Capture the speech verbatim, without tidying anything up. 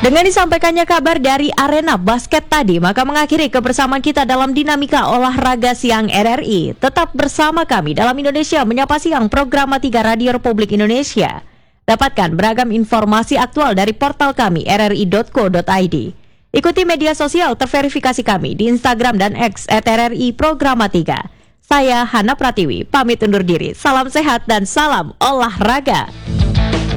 Dengan disampaikannya kabar dari arena basket tadi, maka mengakhiri kebersamaan kita dalam dinamika olahraga siang R R I. Tetap bersama kami dalam Indonesia Menyapa Siang, program tiga Radio Republik Indonesia. Dapatkan beragam informasi aktual dari portal kami r r i dot co dot i d. Ikuti media sosial terverifikasi kami di Instagram dan X at R R I Programa tiga. Saya Hana Pratiwi, pamit undur diri. Salam sehat dan salam olahraga.